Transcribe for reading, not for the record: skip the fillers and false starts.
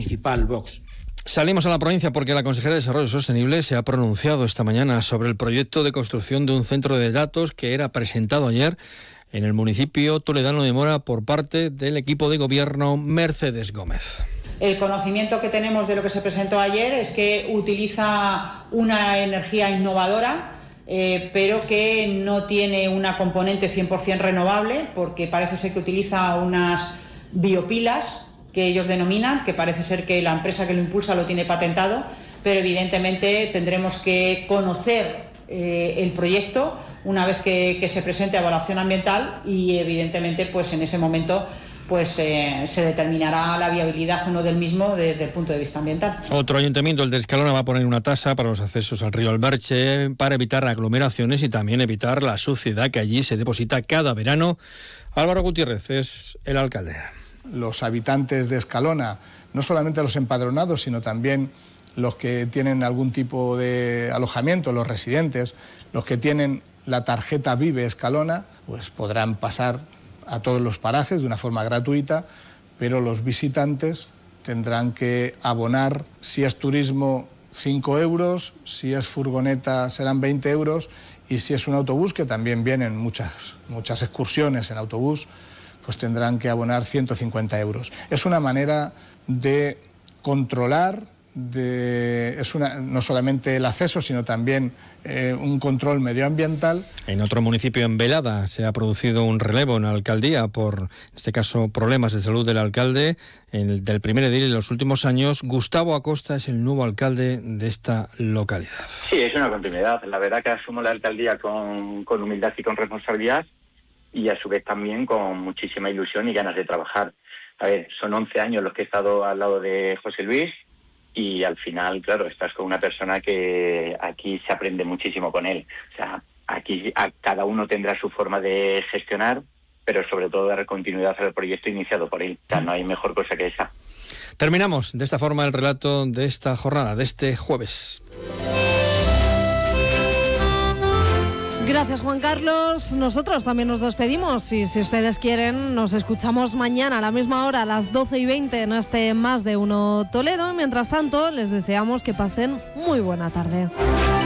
municipal Vox. Salimos a la provincia porque la consejera de Desarrollo Sostenible se ha pronunciado esta mañana sobre el proyecto de construcción de un centro de datos que era presentado ayer en el municipio toledano de Mora por parte del equipo de gobierno Mercedes Gómez. El conocimiento que tenemos de lo que se presentó ayer es que utiliza una energía innovadora, pero que no tiene una componente 100% renovable, porque parece ser que utiliza unas biopilas que ellos denominan, que parece ser que la empresa que lo impulsa lo tiene patentado, pero evidentemente tendremos que conocer el proyecto una vez que se presente a evaluación ambiental y evidentemente pues en ese momento pues se determinará la viabilidad o no del mismo desde el punto de vista ambiental. Otro ayuntamiento, el de Escalona, va a poner una tasa para los accesos al río Alberche para evitar aglomeraciones y también evitar la suciedad que allí se deposita cada verano. Álvaro Gutiérrez es el alcalde. Los habitantes de Escalona, no solamente los empadronados, sino también los que tienen algún tipo de alojamiento, los residentes, los que tienen la tarjeta Vive Escalona, pues podrán pasar a todos los parajes de una forma gratuita, pero los visitantes tendrán que abonar, si es turismo, 5 euros, si es furgoneta serán 20 euros y si es un autobús, que también vienen muchas excursiones en autobús, pues tendrán que abonar 150 euros. Es una manera de controlar, no solamente el acceso, sino también un control medioambiental. En otro municipio, en Velada, se ha producido un relevo en la alcaldía por, en este caso, problemas de salud del alcalde del primer edil en los últimos años. Gustavo Acosta es el nuevo alcalde de esta localidad. Sí, es una continuidad. La verdad que asumo la alcaldía con humildad y con responsabilidad, y a su vez también con muchísima ilusión y ganas de trabajar. A ver, son 11 años los que he estado al lado de José Luis y al final, claro, estás con una persona que aquí se aprende muchísimo con él. O sea, aquí cada uno tendrá su forma de gestionar, pero sobre todo dar continuidad al proyecto iniciado por él. O sea, no hay mejor cosa que esa. Terminamos de esta forma el relato de esta jornada, de este jueves. Gracias, Juan Carlos. Nosotros también nos despedimos y si ustedes quieren nos escuchamos mañana a la misma hora, a las 12:20 en este Más de Uno Toledo. Mientras tanto, les deseamos que pasen muy buena tarde.